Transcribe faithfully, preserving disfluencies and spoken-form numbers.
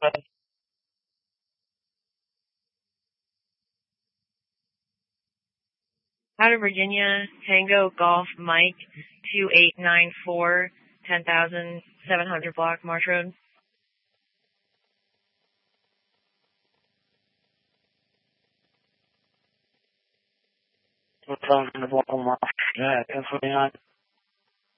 Out of Virginia, Tango Golf Mike, two eight nine four, ten thousand seven hundred block Marsh Road. ten thousand block Marsh, yeah, ten forty-nine.